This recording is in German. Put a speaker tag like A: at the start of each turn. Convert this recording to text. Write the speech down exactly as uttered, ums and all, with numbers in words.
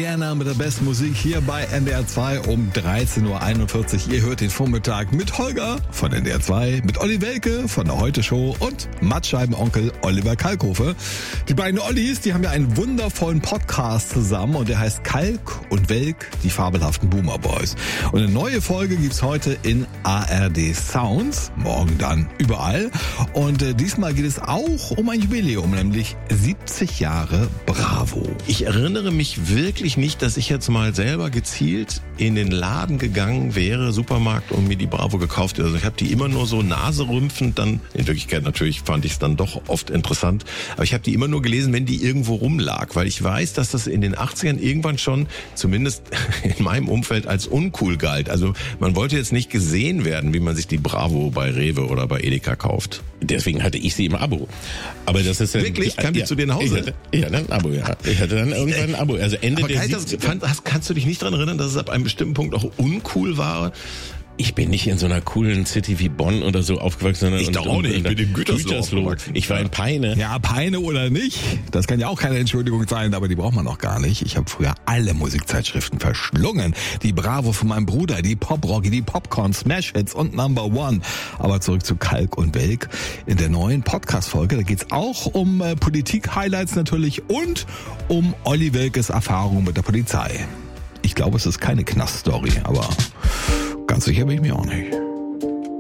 A: Rihanna mit der besten Musik hier bei N D R zwei um dreizehn Uhr einundvierzig. Ihr hört den Vormittag mit Holger von N D R zwei, mit Olli Welke von der Heute Show und Mattscheibenonkel Oliver Kalkofe. Die beiden Ollis, die haben ja einen wundervollen Podcast zusammen und der heißt Kalk und Welk, die fabelhaften Boomer Boys. Und eine neue Folge gibt's heute in A R D Sounds, morgen dann überall. Und äh, diesmal geht es auch um ein Jubiläum, nämlich siebzig Jahre Bravo.
B: Ich erinnere mich wirklich nicht, dass ich jetzt mal selber gezielt in den Laden gegangen wäre, Supermarkt, und mir die Bravo gekauft. Also ich habe die immer nur so naserümpfend dann, in Wirklichkeit natürlich fand ich es dann doch oft interessant, aber ich habe die immer nur gelesen, wenn die irgendwo rumlag, weil ich weiß, dass das in den achtzigern irgendwann schon, zumindest in meinem Umfeld, als uncool galt. Also man wollte jetzt nicht gesehen werden, wie man sich die Bravo bei Rewe oder bei Edeka kauft.
C: Deswegen hatte ich sie im Abo. Aber das ist ja,
B: wirklich? Kam die
C: ja,
B: zu dir nach Hause?
C: Ich hatte, ich hatte ein Abo, ja. Ich hatte dann irgendwann ein Abo. Also Ende
B: aber
C: der
B: das, fand, hast, kannst du dich nicht daran erinnern, dass es ab einem bestimmten Punkt auch uncool war?
C: Ich bin nicht in so einer coolen City wie Bonn oder so aufgewachsen, sondern
B: ich
C: und,
B: doch auch nicht. Ich bin in Gütersloh,
C: Gütersloh. Ich war in Peine.
A: Ja, Peine oder nicht, das kann ja auch keine Entschuldigung sein, aber die braucht man auch gar nicht. Ich habe früher alle Musikzeitschriften verschlungen. Die Bravo von meinem Bruder, die Pop-Rocky, die Popcorn, Smash-Hits und Number One. Aber zurück zu Kalk und Welk. In der neuen Podcast-Folge, da geht's auch um äh, Politik-Highlights natürlich und um Olli Welkes Erfahrung mit der Polizei. Ich glaube, es ist keine Knast-Story, aber ganz sicher bin ich mir auch nicht.